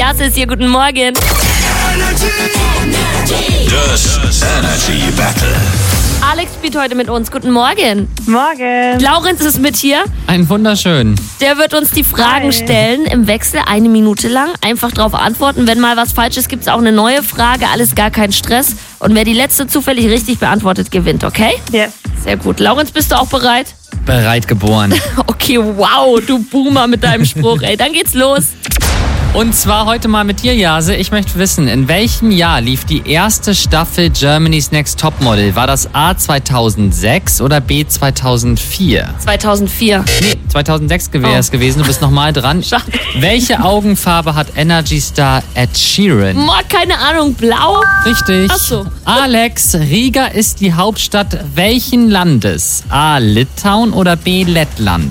Jase ist hier, guten Morgen. Das Energy Battle. Alex spielt heute mit uns, guten Morgen. Morgen. Laurenz ist mit hier. Ein wunderschön. Der wird uns die Fragen stellen im Wechsel, 1 Minute lang. Einfach drauf antworten. Wenn mal was falsch ist, gibt es auch eine neue Frage. Alles gar kein Stress. Und wer die letzte zufällig richtig beantwortet, gewinnt, okay? Ja. Sehr gut. Laurenz, bist du auch bereit? Bereit geboren. Okay, wow, du Boomer mit deinem Spruch, ey. Dann geht's los. Und zwar heute mal mit dir, Jase. Ich möchte wissen, in welchem Jahr lief die erste Staffel Germany's Next Topmodel? War das A 2006 oder B 2004? 2004. Nee, 2006 wäre es gewesen. Du bist nochmal dran. Schade. Welche Augenfarbe hat Energy-Star Ed Sheeran? Boah, keine Ahnung, blau? Richtig. Ach so. Alex, Riga ist die Hauptstadt welchen Landes? A. Litauen oder B. Lettland?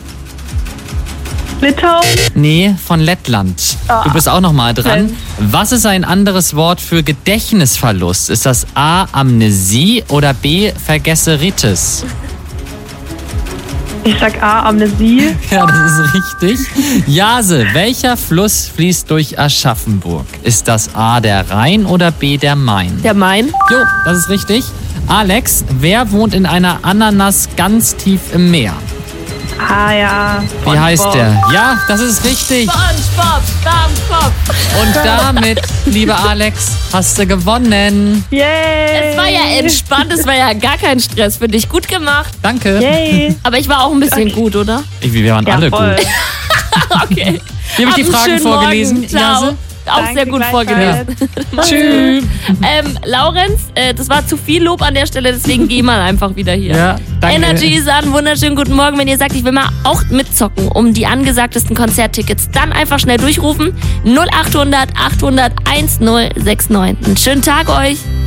Litauen. Nee, von Lettland. Du bist auch nochmal dran. Was ist ein anderes Wort für Gedächtnisverlust? Ist das A. Amnesie oder B. Vergesseritis? Ich sag A, Amnesie. Ja, das ist richtig. Jase, welcher Fluss fließt durch Aschaffenburg? Ist das A. der Rhein oder B. der Main? Der Main. Jo, das ist richtig. Alex, wer wohnt in einer Ananas ganz tief im Meer? Ah ja. Wie heißt der? Ja, das ist richtig. SpongeBob, Schwammkopf. Und damit, lieber Alex, hast du gewonnen. Yay. Es war ja entspannt, es war ja gar kein Stress für dich. Gut gemacht. Danke. Yay. Aber ich war auch ein bisschen gut, oder? Wir waren Ja, alle voll. gut. Okay. Hier habe ich die Habt einen Fragen schönen vorgelesen. Morgen. Ciao. Jase. Auch Danke, sehr gut gleichfalls. vorgelesen. Tschüss. Laurenz, das war zu viel Lob an der Stelle, deswegen geh mal einfach wieder hier. Ja, danke. Energy ist an, wunderschönen guten Morgen. Wenn ihr sagt, ich will mal auch mitzocken um die angesagtesten Konzerttickets, dann einfach schnell durchrufen. 0800 800 1069. Einen schönen Tag euch.